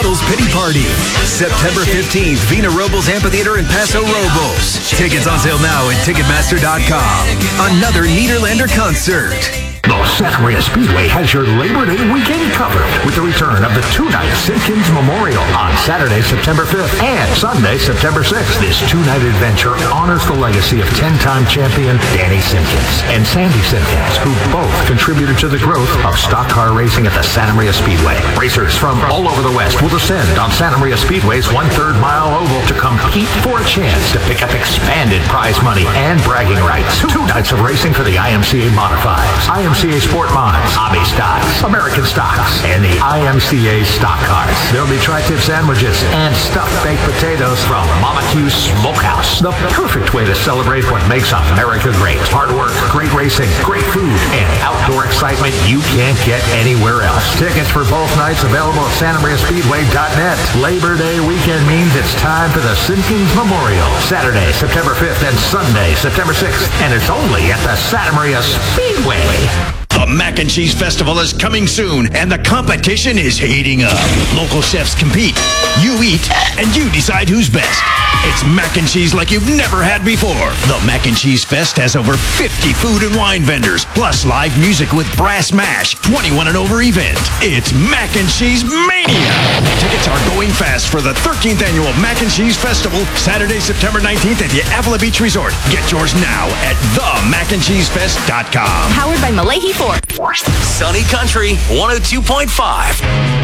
Huddle's Pity Party. September 15th, Vina Robles Amphitheater in Paso Robles. Tickets on sale now at Ticketmaster.com. Another Niederlander concert. The Santa Maria Speedway has your Labor Day weekend covered with the return of the two-night Simpkins Memorial on Saturday, September 5th and Sunday, September 6th. This two-night adventure honors the legacy of 10-time champion Danny Simpkins and Sandy Simpkins, who both contributed to the growth of stock car racing at the Santa Maria Speedway. Racers from all over the West will descend on Santa Maria Speedway's one-third mile oval to compete for a chance to pick up expanded prize money and bragging rights. Two nights of racing for the IMCA Modifieds, IMCA Sport Mods, Hobby Stocks, American Stocks, and the IMCA Stock Cars. There'll be tri-tip sandwiches and stuffed baked potatoes from Mama Q's Smokehouse. The perfect way to celebrate what makes America great. Hard work, great racing, great food, and outdoor excitement you can't get anywhere else. Tickets for both nights available at SantaMariaSpeedway.net. Labor Day weekend means it's time for the Simpkins Memorial. Saturday, September 5th and Sunday, September 6th. And it's only at the Santa Maria Speedway. The Mac and Cheese Festival is coming soon, and the competition is heating up. Local chefs compete, you eat, and you decide who's best. It's mac and cheese like you've never had before. The Mac and Cheese Fest has over 50 food and wine vendors, plus live music with Brass Mash, 21 and over event. It's Mac and Cheese Mania. Tickets are going fast for the 13th annual Mac and Cheese Festival, Saturday, September 19th at the Avila Beach Resort. Get yours now at themacandcheesefest.com. Powered by Malahi Ford. Sunny Country 102.5.